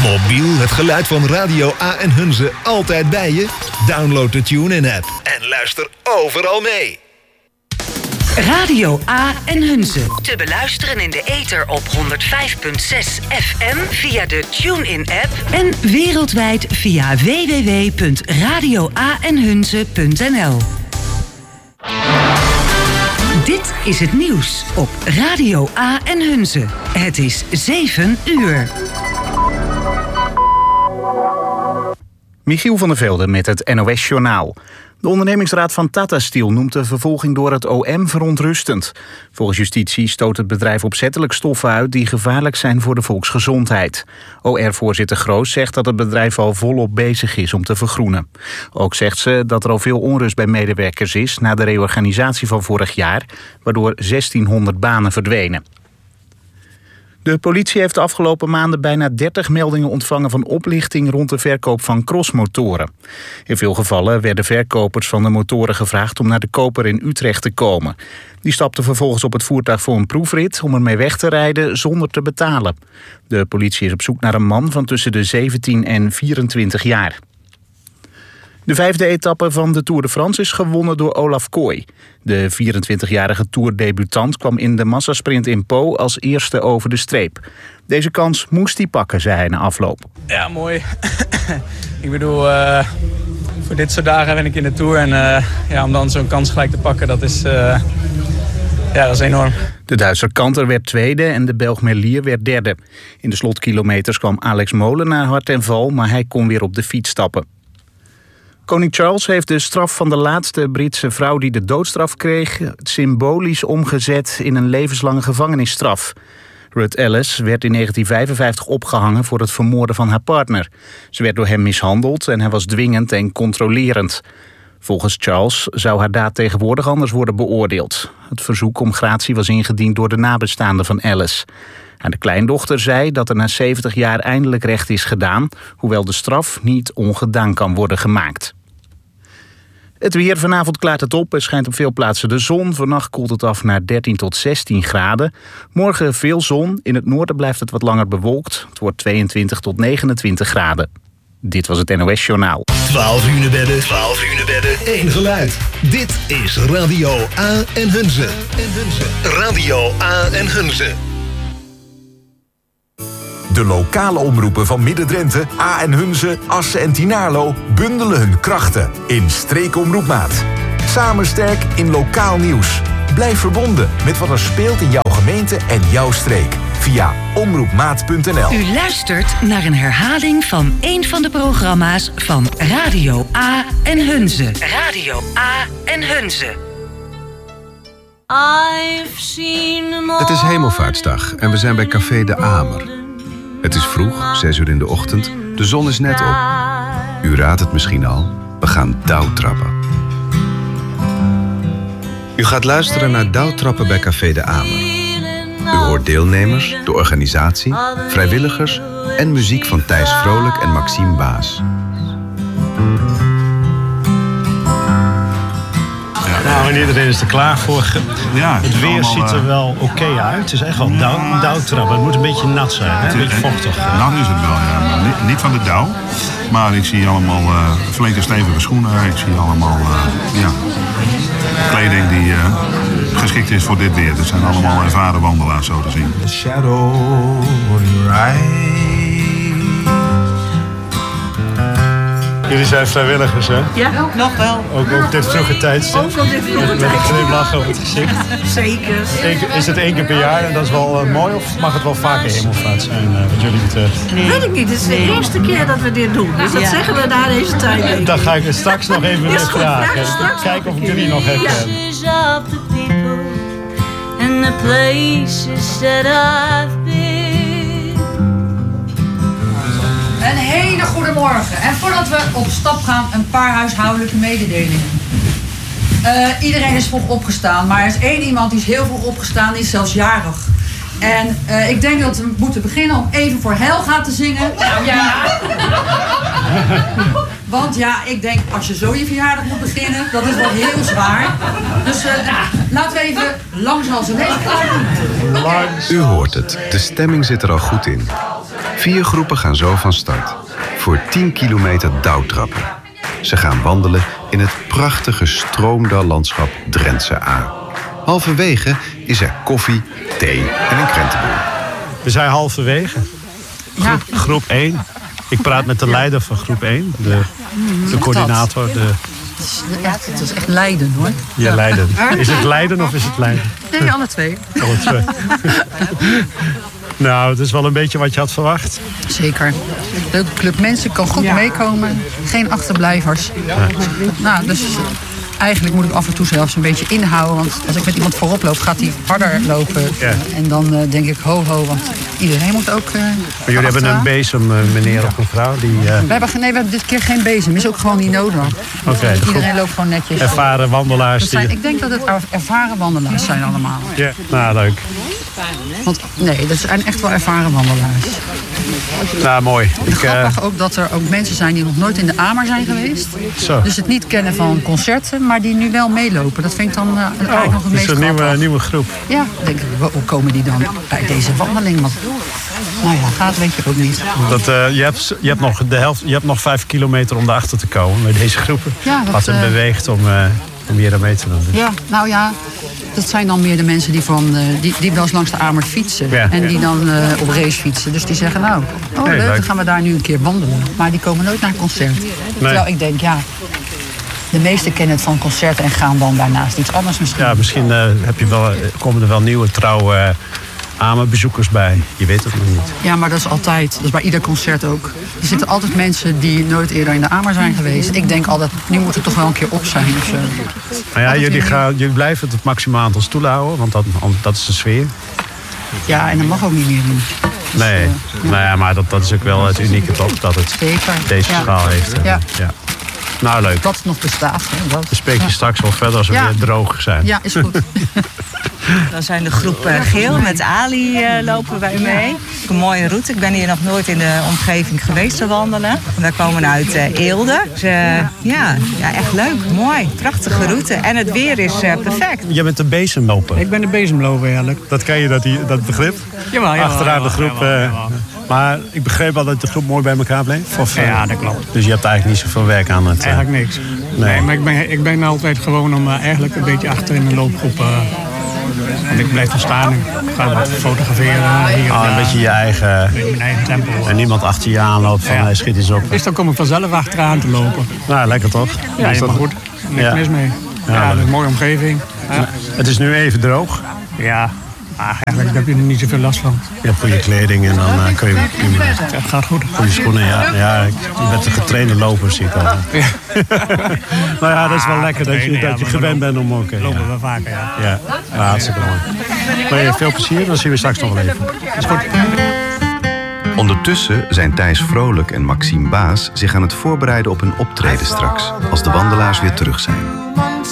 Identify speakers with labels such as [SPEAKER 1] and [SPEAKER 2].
[SPEAKER 1] Mobiel het geluid van Radio A en Hunze altijd bij je? Download de TuneIn-app en luister overal mee.
[SPEAKER 2] Radio A en Hunze. Te beluisteren in de ether op 105.6 FM via de TuneIn-app en wereldwijd via www.radioaenhunze.nl. Dit is het nieuws op Radio A en Hunze. Het is 7 uur.
[SPEAKER 3] Michiel van der Velde met het NOS-journaal. De ondernemingsraad van Tata Steel noemt de vervolging door het OM verontrustend. Volgens justitie stoot het bedrijf opzettelijk stoffen uit die gevaarlijk zijn voor de volksgezondheid. OR-voorzitter Groos zegt dat het bedrijf al volop bezig is om te vergroenen. Ook zegt ze dat er al veel onrust bij medewerkers is na de reorganisatie van vorig jaar, waardoor 1600 banen verdwenen. De politie heeft de afgelopen maanden bijna 30 meldingen ontvangen van oplichting rond de verkoop van crossmotoren. In veel gevallen werden verkopers van de motoren gevraagd om naar de koper in Utrecht te komen. Die stapten vervolgens op het voertuig voor een proefrit om ermee weg te rijden zonder te betalen. De politie is op zoek naar een man van tussen de 17 en 24 jaar. De 5e etappe van de Tour de France is gewonnen door Olaf Kooi. De 24-jarige tourdebutant kwam in de massasprint in Po als eerste over de streep. Deze kans moest hij pakken, zei hij na afloop.
[SPEAKER 4] Ja, mooi. Ik bedoel, voor dit soort dagen ben ik in de Tour. En om dan zo'n kans gelijk te pakken, dat is enorm.
[SPEAKER 3] De Duitser Kanter werd tweede en de Belg Merlier werd derde. In de slotkilometers kwam Alex Molenaar hard ten val, maar hij kon weer op de fiets stappen. Koning Charles heeft de straf van de laatste Britse vrouw die de doodstraf kreeg symbolisch omgezet in een levenslange gevangenisstraf. Ruth Ellis werd in 1955 opgehangen voor het vermoorden van haar partner. Ze werd door hem mishandeld en hij was dwingend en controlerend. Volgens Charles zou haar daad tegenwoordig anders worden beoordeeld. Het verzoek om gratie was ingediend door de nabestaanden van Ellis. En de kleindochter zei dat er na 70 jaar eindelijk recht is gedaan, hoewel de straf niet ongedaan kan worden gemaakt. Het weer, vanavond klaart het op. Er schijnt op veel plaatsen de zon. Vannacht koelt het af naar 13 tot 16 graden. Morgen veel zon. In het noorden blijft het wat langer bewolkt. Het wordt 22 tot 29 graden. Dit was het NOS Journaal.
[SPEAKER 1] 12 uur bedden, 12 uur bedden, één geluid. Dit is Radio A en Hunze. Radio A en Hunze.
[SPEAKER 5] De lokale omroepen van Midden-Drenthe, A en Hunze, Assen en Tynaarlo bundelen hun krachten in Streekomroepmaat. Samen sterk in lokaal nieuws. Blijf verbonden met wat er speelt in jouw gemeente en jouw streek. Via omroepmaat.nl.
[SPEAKER 2] U luistert naar een herhaling van een van de programma's van Radio A en Hunze. Radio A en Hunze.
[SPEAKER 6] Het is Hemelvaartsdag en we zijn bij Café de Amer. Het is vroeg, 6 uur in de ochtend. De zon is net op. U raadt het misschien al. We gaan douwtrappen. U gaat luisteren naar Douwtrappen bij Café de Amer. U hoort deelnemers, de organisatie, vrijwilligers en muziek van Thijs Vrolijk en Maxime Baas.
[SPEAKER 7] Nou, en iedereen is er klaar voor. Ja, het weer ziet er wel oké uit. Het is echt wel dauwtrap. Het moet een beetje nat zijn, hè? Een beetje vochtig.
[SPEAKER 8] Nat is het wel, ja. Niet van de dauw. Maar ik zie allemaal flinke stevige schoenen. Ik zie allemaal kleding die geschikt is voor dit weer. Dat zijn allemaal ervaren wandelaars, zo te zien. The shadow of your eyes.
[SPEAKER 7] Jullie zijn vrijwilligers, hè?
[SPEAKER 9] Ja, nog wel.
[SPEAKER 7] Ook op dit vroege tijdstip?
[SPEAKER 9] Ook op dit vroege tijdstip.
[SPEAKER 7] Met een glimlach op het gezicht?
[SPEAKER 9] Zeker.
[SPEAKER 7] Is het 1 keer per jaar en dat is wel mooi? Of mag het wel vaker hemelvaart zijn, wat jullie betreft?
[SPEAKER 9] Nee. Weet ik niet. Het is de eerste keer dat we dit doen. Dus dat zeggen we na deze tijd.
[SPEAKER 7] Dan ga ik er straks nog even weer vragen. Kijken of ik jullie nog heb.
[SPEAKER 10] And the places that I've been.
[SPEAKER 11] Een hele goede morgen. En voordat we op stap gaan, een paar huishoudelijke mededelingen. Iedereen is vroeg opgestaan, maar er is één iemand die is heel vroeg opgestaan, die is zelfs jarig. En ik denk dat we moeten beginnen om even voor Helga te zingen. Ja. Want ja, ik denk, als je zo je verjaardag moet beginnen, dat is wel heel zwaar. Dus laten we even langzaam zijn leven klaar doen.
[SPEAKER 6] U hoort het, de stemming zit er al goed in. 4 groepen gaan zo van start. Voor 10 kilometer dauwtrappen. Ze gaan wandelen in het prachtige stroomdallandschap Drentse A. Halverwege is er koffie, thee en een krentenboer.
[SPEAKER 7] We zijn halverwege. Groep 1. Ik praat met de leider van groep 1. De coördinator.
[SPEAKER 11] Het is echt Leiden, hoor.
[SPEAKER 7] Ja, Leiden. Is het Leiden of is het Leiden?
[SPEAKER 11] Nee, alle twee.
[SPEAKER 7] Alle twee. Nou, het is wel een beetje wat je had verwacht.
[SPEAKER 11] Zeker. Leuke club mensen, kan goed meekomen. Geen achterblijvers. Nou, dus eigenlijk moet ik af en toe zelfs een beetje inhouden. Want als ik met iemand voorop loop, gaat hij harder lopen. Ja. En dan denk ik ho, want iedereen moet ook... maar
[SPEAKER 7] jullie hebben een bezem, meneer of mevrouw?
[SPEAKER 11] We hebben dit keer geen bezem. Is ook gewoon niet nodig.
[SPEAKER 7] Okay,
[SPEAKER 11] iedereen loopt gewoon netjes.
[SPEAKER 7] Ervaren wandelaars.
[SPEAKER 11] Ik denk dat het ervaren wandelaars zijn allemaal.
[SPEAKER 7] Ja, nou leuk.
[SPEAKER 11] Want nee, dat zijn echt wel ervaren wandelaars.
[SPEAKER 7] Nou, mooi.
[SPEAKER 11] Grappig ook dat er ook mensen zijn die nog nooit in de Amer zijn geweest.
[SPEAKER 7] Zo.
[SPEAKER 11] Dus het niet kennen van concerten, maar die nu wel meelopen. Dat vind ik dan eigenlijk nog het meest grappig.
[SPEAKER 7] Een nieuwe groep.
[SPEAKER 11] Ja, denk ik, hoe komen die dan bij deze wandeling? Want, nou ja, gaat weet je ook niet.
[SPEAKER 7] Je hebt nog de helft, je hebt nog 5 kilometer om erachter te komen bij deze groepen.
[SPEAKER 11] Ja,
[SPEAKER 7] wat hem beweegt om hier aan mee te doen. Dus.
[SPEAKER 11] Ja, nou ja. Dat zijn dan meer de mensen die wel eens langs de Amer fietsen. Ja, en die dan op race fietsen. Dus die zeggen nou, leuk, dan gaan we daar nu een keer wandelen. Maar die komen nooit naar een concert. Nee. Terwijl ik denk, de meesten kennen het van concerten en gaan dan daarnaast iets anders misschien.
[SPEAKER 7] Ja, misschien komen er wel nieuwe trouwe Amerbezoekers bij. Je weet het nog niet.
[SPEAKER 11] Ja, maar dat is altijd. Dat is bij ieder concert ook. Er zitten altijd mensen die nooit eerder in de Amer zijn geweest. Ik denk altijd, nu moet het toch wel een keer op zijn. Of zo.
[SPEAKER 7] Nou ja, jullie blijven het maximaal aantal stoelen houden, want dat is de sfeer.
[SPEAKER 11] Ja, en dat mag ook niet meer doen. Dus,
[SPEAKER 7] nee, nou ja, maar dat is ook wel het unieke toch, dat het deze schaal heeft. Ja. Nou, leuk.
[SPEAKER 11] Dat het nog bestaat.
[SPEAKER 7] Dan spreek je straks wel verder als we weer droog zijn.
[SPEAKER 11] Ja, is goed.
[SPEAKER 12] Dan zijn de groep geel met Ali lopen wij mee. Een mooie route. Ik ben hier nog nooit in de omgeving geweest te wandelen. Wij komen uit Eelde. Dus, echt leuk. Mooi. Prachtige route. En het weer is perfect.
[SPEAKER 7] Je bent de bezemloper.
[SPEAKER 13] Ik ben de bezemloper, eigenlijk.
[SPEAKER 7] Dat ken je, dat begrip?
[SPEAKER 13] Jawel.
[SPEAKER 7] Achteraan de groep. Jawel. Maar ik begreep al dat de groep mooi bij elkaar bleef?
[SPEAKER 13] Ja, dat klopt.
[SPEAKER 7] Dus je hebt eigenlijk niet zoveel werk aan het...
[SPEAKER 13] Eigenlijk niks. Nee, maar ik ben altijd gewoon om eigenlijk een beetje achter in de loopgroep... want ik blijf er staan, ik ga wat fotograferen.
[SPEAKER 7] Een beetje je eigen...
[SPEAKER 13] Mijn eigen tempo.
[SPEAKER 7] En niemand achter je aanloopt van hij schiet eens op.
[SPEAKER 13] Dus dan kom ik vanzelf achteraan te lopen.
[SPEAKER 7] Nou, lekker toch?
[SPEAKER 13] Ja, is dat goed. Niks mis mee. Ja, dat is een mooie omgeving. Ja.
[SPEAKER 7] Het is nu even droog.
[SPEAKER 13] Ja. Eigenlijk heb je er niet zoveel last van.
[SPEAKER 7] Je hebt goede kleding en dan kun je...
[SPEAKER 13] Het gaat goed.
[SPEAKER 7] Goede schoenen, ja. Je bent een getrainde loper, zie ik al. Ja. Nou ja, dat is wel lekker dat je gewend bent om ook...
[SPEAKER 13] Lopen we vaker,
[SPEAKER 7] ja. Ja, hartstikke mooi. Maar veel plezier, dan zien we straks nog wel even. Dat is goed.
[SPEAKER 6] Ondertussen zijn Thijs Vrolijk en Maxime Baas zich aan het voorbereiden op hun optreden straks, als de wandelaars weer terug zijn.